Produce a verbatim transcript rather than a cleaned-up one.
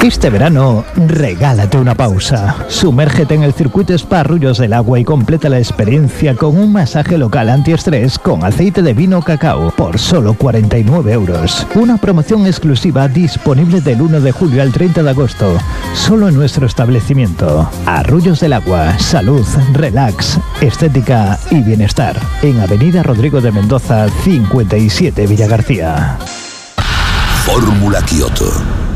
Este verano, regálate una pausa. Sumérgete en el circuito Spa Arroyos del Agua y completa la experiencia con un masaje local antiestrés con aceite de vino cacao por solo cuarenta y nueve euros. Una promoción exclusiva disponible del uno de julio al treinta de agosto, solo en nuestro establecimiento. Arroyos del Agua, salud, relax, estética y bienestar. En Avenida Rodrigo de Mendoza, cincuenta y siete, Villagarcía. Fórmula Kioto.